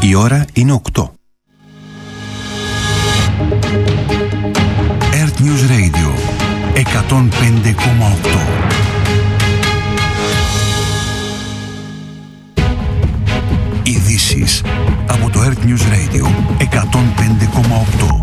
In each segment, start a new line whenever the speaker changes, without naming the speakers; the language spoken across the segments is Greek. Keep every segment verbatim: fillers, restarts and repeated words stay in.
Η ώρα είναι οκτώ. Earth News Radio εκατόν πέντε κόμμα οκτώ. Ειδήσεις από το Earth News Radio εκατόν πέντε κόμμα οκτώ.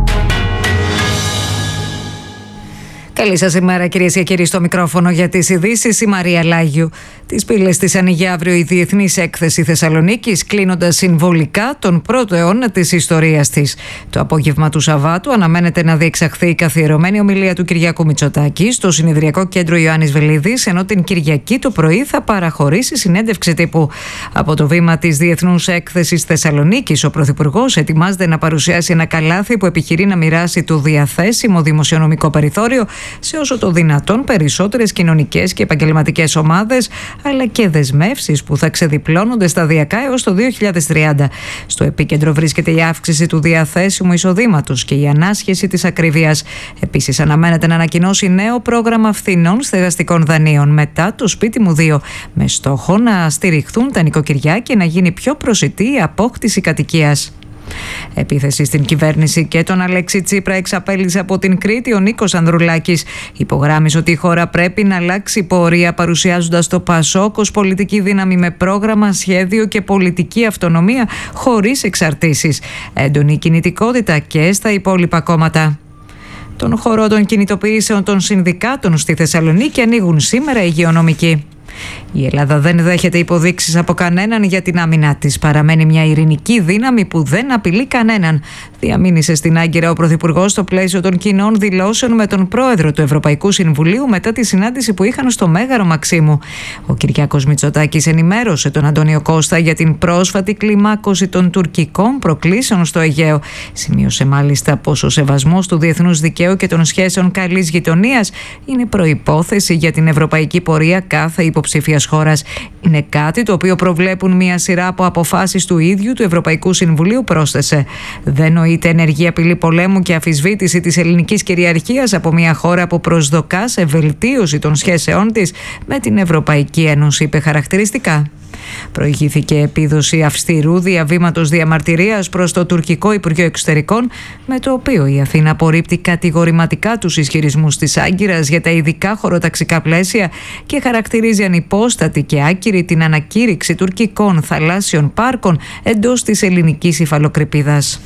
Καλή σας ημέρα, κυρίες και κύριοι, στο μικρόφωνο για τις ειδήσεις η Μαρία Λάγιου. Τις πύλες της ανοίγει αύριο η Διεθνής Έκθεση Θεσσαλονίκης, κλείνοντας συμβολικά τον πρώτο αιώνα της ιστορίας της. Το απόγευμα του Σαββάτου αναμένεται να διεξαχθεί η καθιερωμένη ομιλία του Κυριάκου Μητσοτάκη στο Συνεδριακό Κέντρο Ιωάννης Βελίδης, ενώ την Κυριακή το πρωί θα παραχωρήσει συνέντευξη τύπου. Από το βήμα της Διεθνούς Έκθεσης Θεσσαλονίκης, ο Πρωθυπουργός ετοιμάζεται να παρουσιάσει ένα καλάθι που επιχειρεί να μοιράσει το διαθέσιμο δημοσιονομικό περιθώριο σε όσο το δυνατόν περισσότερες κοινωνικές και επαγγελματικές ομάδες, αλλά και δεσμεύσεις που θα ξεδιπλώνονται σταδιακά έως το δύο χιλιάδες τριάντα. Στο επίκεντρο βρίσκεται η αύξηση του διαθέσιμου εισοδήματος και η ανάσχεση της ακρίβειας. Επίσης, αναμένεται να ανακοινώσει νέο πρόγραμμα φθηνών στεγαστικών δανείων μετά το Σπίτι μου δύο, με στόχο να στηριχθούν τα νοικοκυριά και να γίνει πιο προσιτή η απόκτηση κατοικίας. Επίθεση στην κυβέρνηση και τον Αλέξη Τσίπρα εξαπέλυσε από την Κρήτη ο Νίκος Ανδρουλάκης. Υπογράμμισε ότι η χώρα πρέπει να αλλάξει πορεία, παρουσιάζοντας το ΠΑΣΟΚ ως πολιτική δύναμη με πρόγραμμα, σχέδιο και πολιτική αυτονομία χωρίς εξαρτήσεις. Έντονη κινητικότητα και στα υπόλοιπα κόμματα. Τον χώρο των κινητοποιήσεων των συνδικάτων στη Θεσσαλονίκη ανοίγουν σήμερα οι υγειονομικοί. Η Ελλάδα δεν δέχεται υποδείξεις από κανέναν για την άμυνά της. Παραμένει μια ειρηνική δύναμη που δεν απειλεί κανέναν, διαμήνυσε στην Άγκυρα ο Πρωθυπουργός στο πλαίσιο των κοινών δηλώσεων με τον πρόεδρο του Ευρωπαϊκού Συμβουλίου μετά τη συνάντηση που είχαν στο Μέγαρο Μαξίμου. Ο Κυριάκος Μητσοτάκης ενημέρωσε τον Αντώνιο Κώστα για την πρόσφατη κλιμάκωση των τουρκικών προκλήσεων στο Αιγαίο. Σημείωσε μάλιστα πως ο σεβασμός του διεθνούς δικαίου και των σχέσεων καλής γειτονίας είναι προϋπόθεση για την ευρωπαϊκή πορεία κάθε υποψήφιας χώρας. Είναι κάτι το οποίο προβλέπουν μια σειρά από αποφάσεις του ίδιου του Ευρωπαϊκού Συμβουλίου, πρόσθεσε. Δεν νοείται ενεργή απειλή πολέμου και αμφισβήτηση της ελληνικής κυριαρχίας από μια χώρα που προσδοκά σε βελτίωση των σχέσεών της με την Ευρωπαϊκή Ένωση, είπε χαρακτηριστικά. Προηγήθηκε επίδοση αυστηρού διαβήματος διαμαρτυρίας προς το τουρκικό Υπουργείο Εξωτερικών, με το οποίο η Αθήνα απορρίπτει κατηγορηματικά τους ισχυρισμούς της Άγκυρας για τα ειδικά χωροταξικά πλαίσια και χαρακτηρίζει ανυπόστατη και άκυρη την ανακήρυξη τουρκικών θαλάσσιων πάρκων εντός της ελληνικής υφαλοκρηπίδας.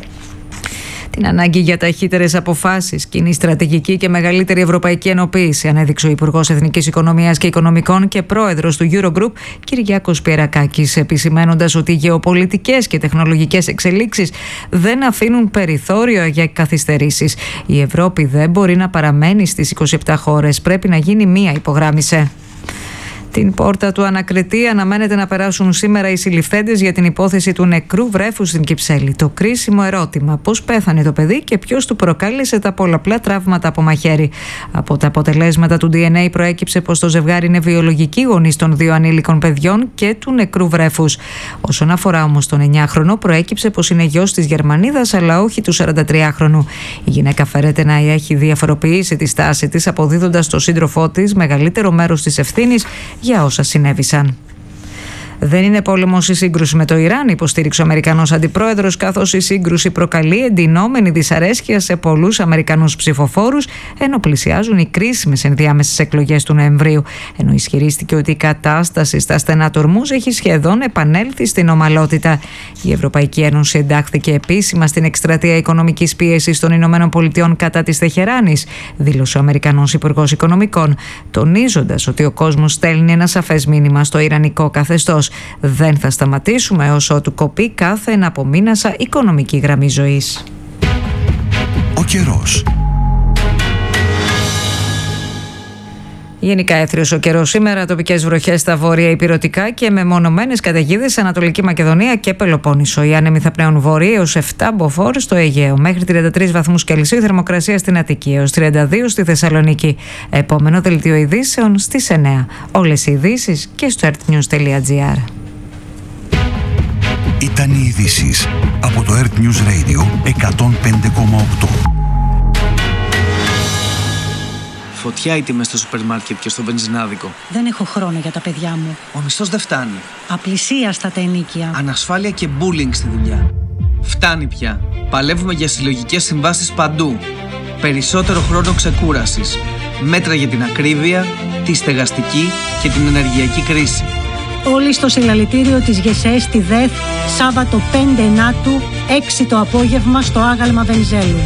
Την ανάγκη για ταχύτερες αποφάσεις, κοινή στρατηγική και μεγαλύτερη ευρωπαϊκή ενοποίηση ανέδειξε ο Υπουργός Εθνικής Οικονομίας και Οικονομικών και πρόεδρος του Eurogroup, Κυριάκος Πιερακάκης, επισημαίνοντας ότι οι γεωπολιτικές και τεχνολογικές εξελίξεις δεν αφήνουν περιθώριο για καθυστερήσεις. Η Ευρώπη δεν μπορεί να παραμένει στις είκοσι επτά χώρες, πρέπει να γίνει μία, υπογράμμισε. Την πόρτα του ανακριτή αναμένεται να περάσουν σήμερα οι συλληφθέντες για την υπόθεση του νεκρού βρέφους στην Κυψέλη. Το κρίσιμο ερώτημα: πώς πέθανε το παιδί και ποιος του προκάλεσε τα πολλαπλά τραύματα από μαχαίρι. Από τα αποτελέσματα του ντι εν έι προέκυψε πως το ζευγάρι είναι βιολογικοί γονείς των δύο ανήλικων παιδιών και του νεκρού βρέφους. Όσον αφορά όμως τον εννιάχρονο, προέκυψε πως είναι γιος της Γερμανίδας, αλλά όχι του σαραντατριάχρονου. Η γυναίκα φέρεται να έχει διαφοροποιήσει τη στάση της, αποδίδοντας στο σύντροφό της μεγαλύτερο μέρος της ευθύνης για όσα συνέβησαν. Δεν είναι πόλεμος η σύγκρουση με το Ιράν, υποστήριξε ο Αμερικανός αντιπρόεδρος, καθώς η σύγκρουση προκαλεί εντυνόμενη δυσαρέσκεια σε πολλούς Αμερικανούς ψηφοφόρους, ενώ πλησιάζουν οι κρίσιμες ενδιάμεσες εκλογές του Νοεμβρίου. Ενώ ισχυρίστηκε ότι η κατάσταση στα στενά του Ορμούζ έχει σχεδόν επανέλθει στην ομαλότητα. Η Ευρωπαϊκή Ένωση εντάχθηκε επίσημα στην εκστρατεία οικονομικής πίεσης των Ηνωμένων Πολιτειών κατά της Τεχεράνης, δήλωσε ο Αμερικανός Υπουργός Οικονομικών, τονίζοντας ότι ο κόσμος στέλνει ένα σαφές μήνυμα στο ιρανικό καθεστώς. Δεν θα σταματήσουμε όσο του κοπεί κάθε εναπομείνασα οικονομική γραμμή ζωής.
Ο καιρός.
Γενικά έθριος ο καιρός σήμερα, τοπικές βροχές στα βόρεια ηπειρωτικά και μεμονωμένες καταιγίδες σε Ανατολική Μακεδονία και Πελοπόννησο. Οι άνεμοι θα πνέουν βορρά έως επτά μποφόρ στο Αιγαίο, μέχρι τριάντα τρεις βαθμούς Κελσίου θερμοκρασία στην Αττική, έως τριάντα δύο στη Θεσσαλονίκη. Επόμενο δελτίο ειδήσεων στις εννιά. Όλες οι ειδήσεις και στο earthnews τελεία gr.
Ήταν οι ειδήσεις από το Earth News Radio εκατόν πέντε κόμμα οκτώ.
φωτιά οι τιμές στο σούπερ μάρκετ και στο βενζινάδικο.
Δεν έχω χρόνο για τα παιδιά μου.
Ο μισθός δεν φτάνει.
Απλησίαστα τα ενοίκια.
Ανασφάλεια και bullying στη δουλειά. Φτάνει πια. Παλεύουμε για συλλογικές συμβάσεις παντού. Περισσότερο χρόνο ξεκούρασης. Μέτρα για την ακρίβεια, τη στεγαστική και την ενεργειακή κρίση.
Όλοι στο συλλαλητήριο της ΓΕΣΕ στη ΔΕΘ, Σάββατο πέντε Ενάτου, έξι το απόγευμα στο άγαλμα Βενιζέλου.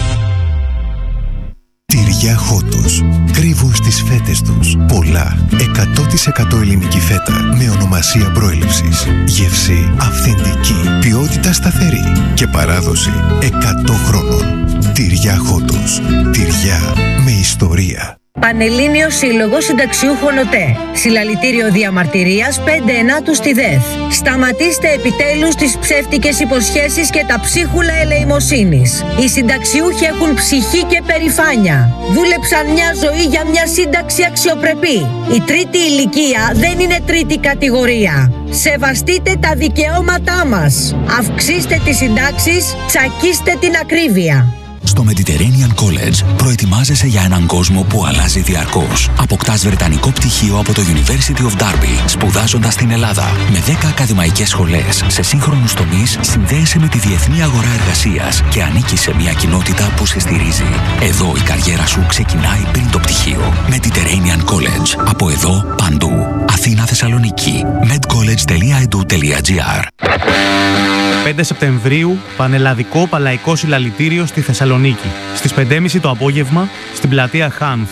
Τυριά Χότος. Κρύβουν στις φέτες τους πολλά εκατό τοις εκατό ελληνική φέτα με ονομασία προέλευσης. Γεύση αυθεντική, ποιότητα σταθερή και παράδοση εκατό χρόνων. Τυριά Χότος. Τυριά με ιστορία.
Πανελλήνιος Σύλλογος Συνταξιούχων ΟΤΕ. Συλλαλητήριο διαμαρτυρίας πέντε Ενάτου στη ΔΕΘ. Σταματήστε επιτέλους τις ψεύτικες υποσχέσεις και τα ψίχουλα ελεημοσύνης. Οι συνταξιούχοι έχουν ψυχή και περηφάνεια. Δούλεψαν μια ζωή για μια σύνταξη αξιοπρεπή. Η τρίτη ηλικία δεν είναι τρίτη κατηγορία. Σεβαστείτε τα δικαιώματά μας. Αυξήστε τις συντάξεις, τσακίστε την ακρίβεια.
Στο Mediterranean College προετοιμάζεσαι για έναν κόσμο που αλλάζει διαρκώς. Αποκτάς βρετανικό πτυχίο από το University of Derby, σπουδάζοντας στην Ελλάδα. Με δέκα ακαδημαϊκές σχολές σε σύγχρονους τομείς, συνδέεσαι με τη διεθνή αγορά εργασίας και ανήκεις σε μια κοινότητα που σε στηρίζει. Εδώ η καριέρα σου ξεκινάει πριν το πτυχίο. Mediterranean College. Από εδώ, παντού. Αθήνα, Θεσσαλονίκη. medcollege τελεία e d u τελεία g r.
πέντε Σεπτεμβρίου, Πανελλαδικό Παλαϊκό Συλλαλητήριο στη Θεσσαλονίκη. Στις πέντε και μισή το απόγευμα, στην πλατεία Χάνθ.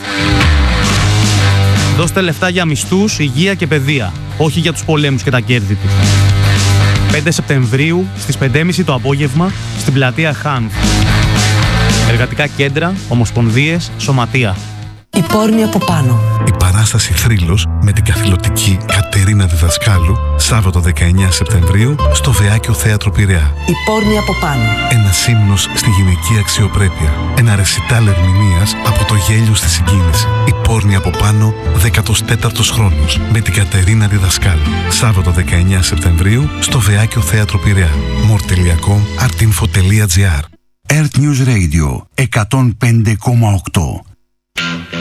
Δώστε λεφτά για μισθούς, υγεία και παιδεία, όχι για τους πολέμους και τα κέρδη τους. πέντε Σεπτεμβρίου, στις πέντε και μισή το απόγευμα, στην πλατεία Χάνθ. Εργατικά κέντρα, ομοσπονδίες, σωματεία.
Η πόρνη από πάνω.
Η παράσταση Θρύλος με την καθηλωτική Κατερίνα Διδασκάλου, Σάββατο δεκαεννέα Σεπτεμβρίου, στο Βεάκιο Θέατρο Πειραιά.
Η πόρνη από πάνω.
Ένας ύμνος στη γυναική αξιοπρέπεια. Ένα ρεσιτάλ ερμηνείας από το γέλιο στη συγκίνηση. Η πόρνη από πάνω, δέκατος τέταρτος χρόνος, με την Κατερίνα Διδασκάλου. Σάββατο δεκαεννέα Σεπτεμβρίου, στο Βεάκιο Θέατρο Πειραιά. μορ τελεία κομ, artinfo τελεία gr.
Earth News Radio εκατόν πέντε κόμμα οκτώ.